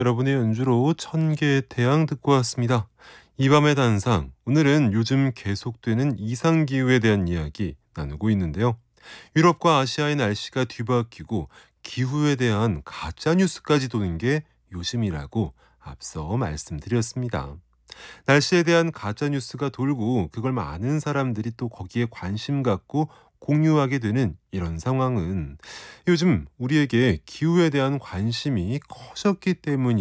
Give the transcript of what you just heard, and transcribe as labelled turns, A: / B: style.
A: 여러분의 연주로 천 개의 태양 듣고 왔습니다. 이 밤의 단상, 오늘은 요즘 계속되는 이상기후에 대한 이야기 나누고 있는데요. 유럽과 아시아의 날씨가 뒤바뀌고 기후에 대한 가짜 뉴스까지 도는 게 요즘이라고 앞서 말씀드렸습니다. 날씨에 대한 가짜 뉴스가 돌고 그걸 많은 사람들이 또 거기에 관심 갖고 공유하게 되는 이런 상황은 요즘 우리에게 기후에 대한 관심이 커졌기 때문이